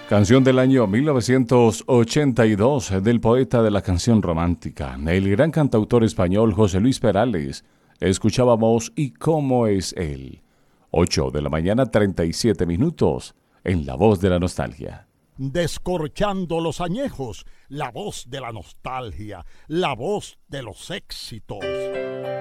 Canción del año 1982 del poeta de la canción romántica, el gran cantautor español José Luis Perales. Escuchábamos ¿Y cómo es él? 8 de la mañana, 37 minutos, en La Voz de la Nostalgia. Descorchando los añejos, la voz de la nostalgia, la voz de los éxitos.